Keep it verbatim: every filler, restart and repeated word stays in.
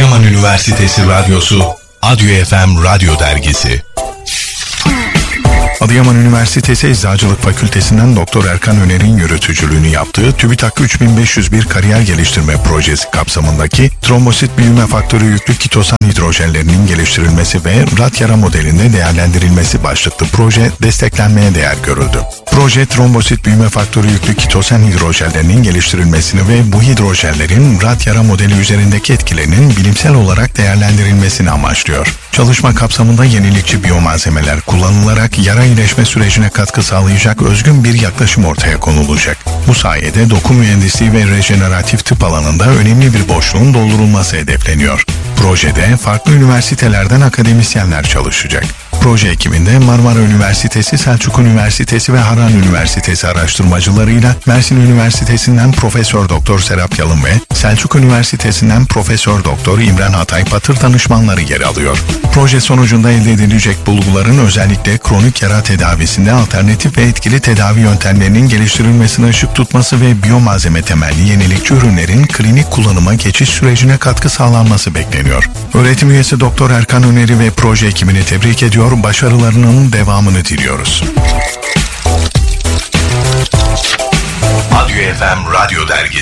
Adıyaman Üniversitesi Radyosu, Adyo F M Radyo Dergisi. Adıyaman Üniversitesi Eczacılık Fakültesinden Doktor Erkan Öner'in yürütücülüğünü yaptığı TÜBİTAK üç bin beş yüz bir Kariyer Geliştirme Projesi kapsamındaki trombosit büyüme faktörü yüklü kitosan hidrojenlerinin geliştirilmesi ve rat yara modelinde değerlendirilmesi başlıklı proje desteklenmeye değer görüldü. Proje, trombosit büyüme faktörü yüklü kitosan hidrojenlerinin geliştirilmesini ve bu hidrojenlerin rat yara modeli üzerindeki etkilerinin bilimsel olarak değerlendirilmesini amaçlıyor. Çalışma kapsamında yenilikçi biyomalzemeler kullanılarak yara iyileşme sürecine katkı sağlayacak özgün bir yaklaşım ortaya konulacak. Bu sayede doku mühendisliği ve rejeneratif tıp alanında önemli bir boşluğun doldurulması hedefleniyor. Projede farklı üniversitelerden akademisyenler çalışacak. Proje ekibinde Marmara Üniversitesi, Selçuk Üniversitesi ve Harran Üniversitesi araştırmacılarıyla Mersin Üniversitesi'nden Profesör Doktor Serap Yalın ve Selçuk Üniversitesi'nden Profesör Doktor İmran Hatay Patır danışmanları yer alıyor. Proje sonucunda elde edilecek bulguların özellikle kronik yara tedavisinde alternatif ve etkili tedavi yöntemlerinin geliştirilmesine ışık tutması ve biyomalzeme temelli yenilikçi ürünlerin klinik kullanıma geçiş sürecine katkı sağlanması bekleniyor. Öğretim üyesi Doktor Erkan Öner'i ve proje ekibini tebrik ediyor, başarılarının devamını diliyoruz. Adyo F M Radyo Dergisi.